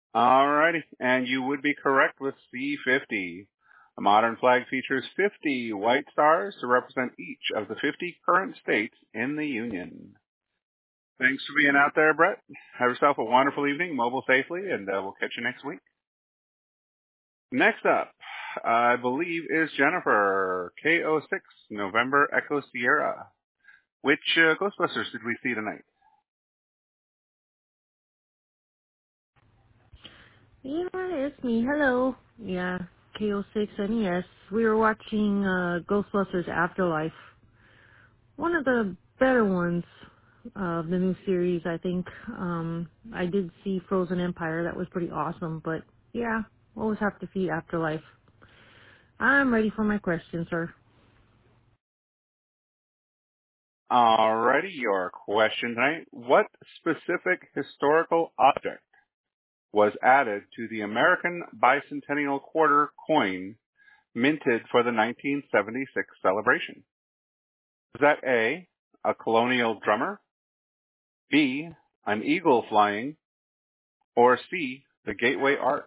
Alrighty, and you would be correct with C50. A modern flag features 50 white stars to represent each of the 50 current states in the Union. Thanks for being out there, Brett. Have yourself a wonderful evening, mobile safely, and we'll catch you next week. Next up, I believe, is Jennifer, KO6, November Echo Sierra. Which Ghostbusters did we see tonight? Yeah, it's me. Hello. Yeah, KO6 NES. We were watching Ghostbusters Afterlife. One of the better ones of the new series, I think. I did see Frozen Empire. That was pretty awesome. But yeah, always have to see Afterlife. I'm ready for my question, sir. Alrighty, your question tonight. What specific historical object was added to the American Bicentennial Quarter coin minted for the 1976 celebration? Was that A, colonial drummer, B, an eagle flying, or C, the Gateway Arch?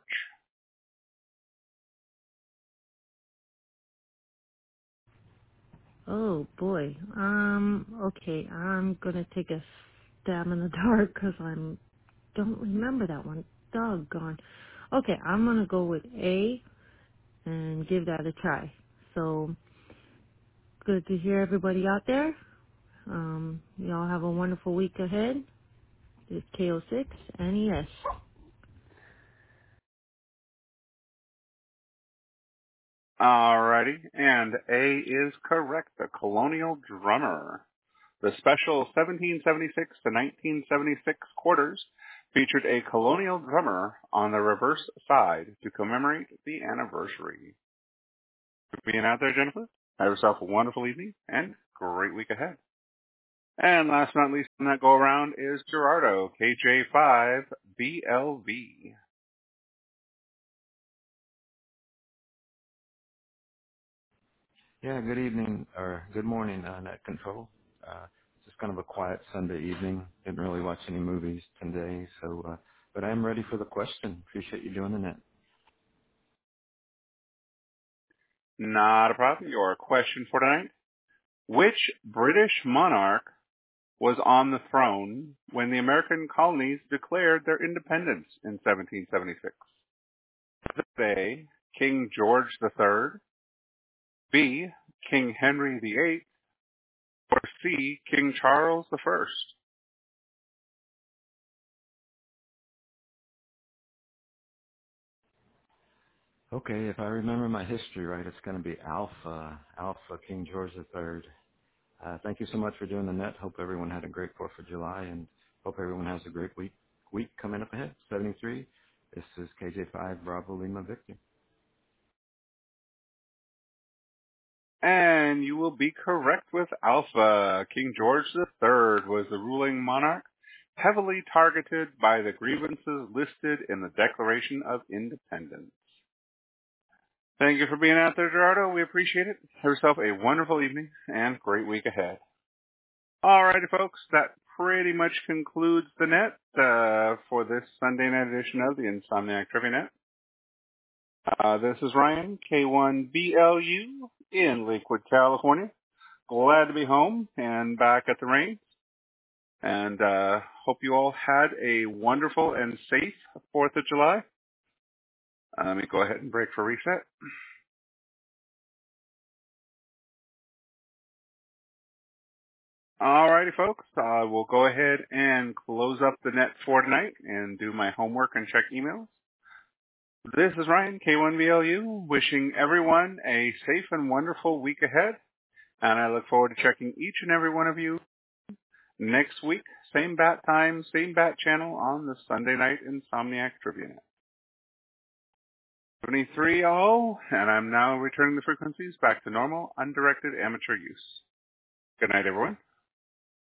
Oh boy. Okay. I'm gonna take a stab in the dark because I don't remember that one. Doggone. Okay, I'm gonna go with A and give that a try. So good to hear everybody out there. Y'all have a wonderful week ahead. It's KO6 NES. Alrighty, and A is correct, the colonial drummer. The special 1776 to 1976 quarters featured a colonial drummer on the reverse side to commemorate the anniversary. For being out there, Jennifer, have yourself a wonderful evening and great week ahead. And last but not least on that go around is Gerardo, KJ5BLV. Yeah, good evening, or good morning, Net Control. Just kind of a quiet Sunday evening. Didn't really watch any movies today, but I am ready for the question. Appreciate you doing the net. Not a problem. Your question for tonight. Which British monarch was on the throne when the American colonies declared their independence in 1776? A, King George III, B, King Henry VIII, or C, King Charles I? Okay, if I remember my history right, it's going to be Alpha King George III. Thank you so much for doing the net. Hope everyone had a great 4th of July, and hope everyone has a great week coming up ahead. 73. This is KJ5 Bravo Lima Victor. And you will be correct with Alpha. King George III was the ruling monarch, heavily targeted by the grievances listed in the Declaration of Independence. Thank you for being out there, Gerardo. We appreciate it. Have yourself a wonderful evening and great week ahead. Alrighty, folks, that pretty much concludes the net for this Sunday night edition of the Insomniac Trivia Net. This is Ryan, K1BLU, in Lakewood, California. Glad to be home and back at the range. And hope you all had a wonderful and safe 4th of July. Let me go ahead and break for reset. Alrighty, folks. We'll go ahead and close up the net for tonight and do my homework and check emails. This is Ryan, K1BLU, wishing everyone a safe and wonderful week ahead. And I look forward to checking each and every one of you next week. Same bat time, same bat channel on the Sunday night Insomniac Trivia Net. 73 all, and I'm now returning the frequencies back to normal, undirected amateur use. Good night, everyone.